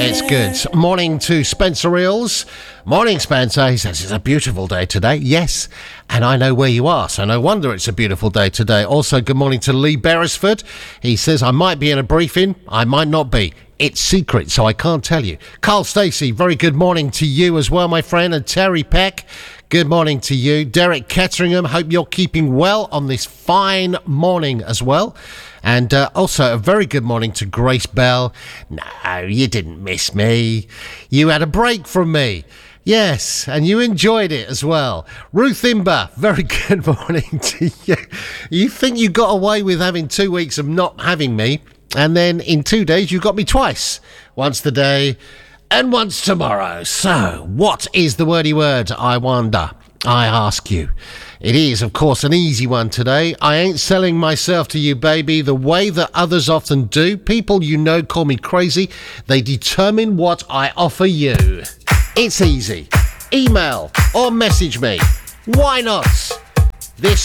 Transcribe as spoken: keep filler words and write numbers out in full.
It's good. Morning to Spencer Eels. Morning, Spencer. He says it's a beautiful day today. Yes, and I know where you are, so no wonder it's a beautiful day today. Also, good morning to Lee Beresford. He says, I might be in a briefing, I might not be. It's secret, so I can't tell you. Carl Stacey, very good morning to you as well, my friend. And Terry Peck, good morning to you. Derek Ketteringham, hope you're keeping well on this fine morning as well. And uh, also a very good morning to Grace Bell. No, you didn't miss me. You had a break from me. Yes, and you enjoyed it as well. Ruth Imber, very good morning to you. You think you got away with having two weeks of not having me, and then in two days you got me twice. Once today and once tomorrow. So, what is the wordy word, I wonder? I ask you. It is, of course, an easy one today. I ain't selling myself to you, baby, the way that others often do. People you know call me crazy. They determine what I offer you. It's easy. Email or message me. Why not? This